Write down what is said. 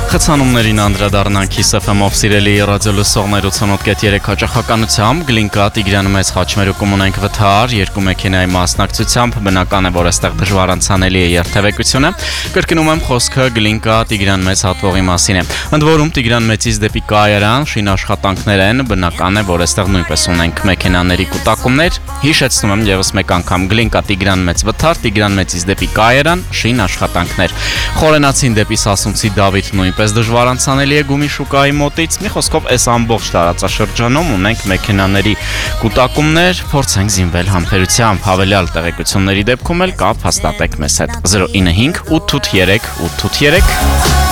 Խցանումներին անդրադառնանք Kiss FM-ով սիրելի ռադիոլսողներ 88.3 հաճախականությամբ Գլինկա Տիգրան մեծ խաչմերուկում ունենք վթար երկու մեքենայի մասնակցությամբ բնական է որ այստեղ դժվար անցանելի է երթևեկությունը կրկնում եմ խոսքը Գլինկա Տիգրան մեծ հատվողի մասին է ընդ որում Տիգրան մեծից դեպի կայարան շին աշխատանքներ են բնական է որ այստեղ նույնպես ունենք մեքենաների կուտակումներ հիշեցնում եմ եւս մեկ անգամ Գլինկա Տիգրան մեծ վթար Տիգրան մեծից դեպի կայարան շին աշխատանքներ Խորենացին դեպի Սասունցի Դավիթ նույնպես դժվար անցանելի է գումի շուկայի մոտից մի խոսքով այս ամբողջ տարածաշրջանում ունենք մեքենաների կուտակումներ փորձենք զինվել համբերությամբ հավելյալ տեղեկությունների դեպքում էլ կապ հաստատեք մեզ հետ 095 883 883